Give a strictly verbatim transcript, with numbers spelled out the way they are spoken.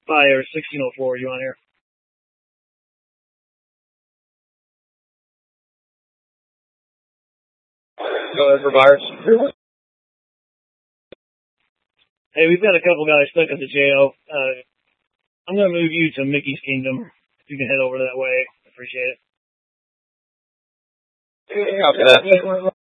Fire sixteen oh four, you on here? Go ahead for virus. Hey, we've got a couple guys stuck at the jail. Uh, I'm going to move you to Mickey's Kingdom. If you can head over that way, appreciate it. Yeah, okay.